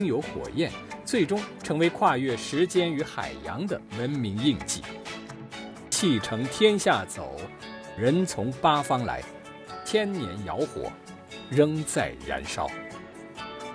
有火焰，最终成为跨越时间与海洋的文明印记。气乘天下走，人从八方来，千年窑火仍在燃烧。